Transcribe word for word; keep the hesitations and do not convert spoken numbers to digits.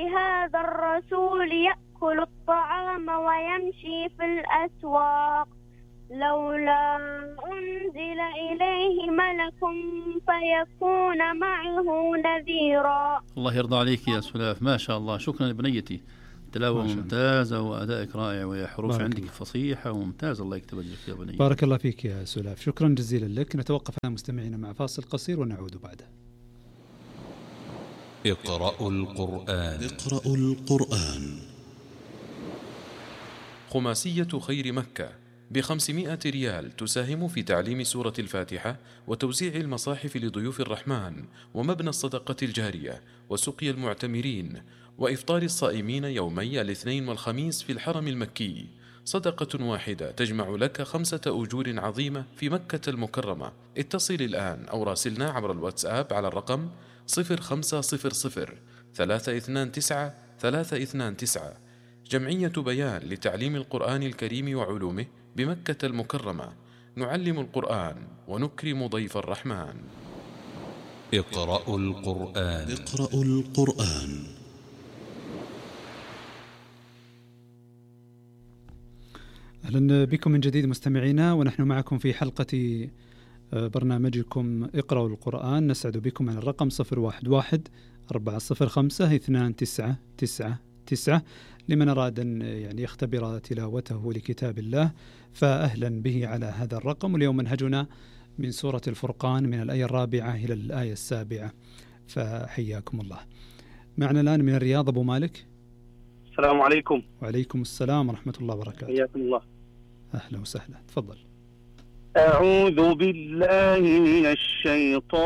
هذا الرسول يأكل الطعام ويمشي في الأسواق لولا أنزل إليه ملك فيكون معه نذيرا. الله يرضى عليك يا سلاف، ما شاء الله، شكرا لبنيتي، تلاوة ممتازة وأدائك رائع ويا حروف عندك فصيحة وممتازة، الله يكتب لك يا بني. بارك الله فيك يا سلاف، شكرا جزيلا لك. نتوقف الآن مستمعينا مع فاصل قصير ونعود بعده. اقرأوا القرآن. اقرأوا القرآن. خماسية خير مكة بخمسمائة ريال تساهم في تعليم سورة الفاتحة وتوزيع المصاحف لضيوف الرحمن ومبنى الصدقة الجارية وسقي المعتمرين وإفطار الصائمين يومي الاثنين والخميس في الحرم المكي. صدقة واحدة تجمع لك خمسة أجور عظيمة في مكة المكرمة. اتصل الآن أو راسلنا عبر الواتساب على الرقم صفر خمسة صفر صفر ثلاثة اثنان تسعة ثلاثة اثنان تسعة. جمعية بيان لتعليم القرآن الكريم وعلومه بمكة المكرمة. نعلم القرآن ونكرم ضيف الرحمن. اقرأوا القرآن. اقرأوا القرآن. أهلا بكم من جديد مستمعينا، ونحن معكم في حلقة برنامجكم اقرأوا القرآن. نسعد بكم على الرقم صفر واحد واحد أربعة صفر خمسة اثنان تسعة تسعة تسعة لمن أراد أن يعني يختبر تلاوته لكتاب الله، فأهلا به على هذا الرقم. واليوم منهجنا من سورة الفرقان من الآية الرابعة إلى الآية السابعة، فحياكم الله. معنا الآن من الرياض أبو مالك. السلام عليكم. وعليكم السلام ورحمة الله وبركاته. حياكم الله. أهلا وسهلا، تفضل. أعوذ بالله من الشيطان